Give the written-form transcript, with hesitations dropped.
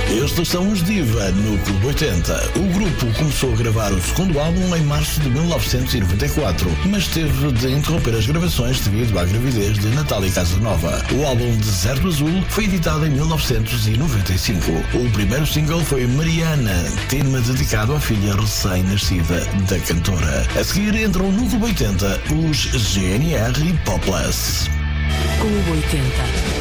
Estes são os Diva no Clube 80. O grupo começou a gravar o segundo álbum em março de 1994, mas teve de interromper as gravações devido à gravidez de Natália Casanova. O álbum Deserto Azul foi editado em 1995. O primeiro single foi Mariana, tema dedicado à filha recém-nascida da cantora. A seguir entram no Clube 80 os GNR e Popless. Clube 80.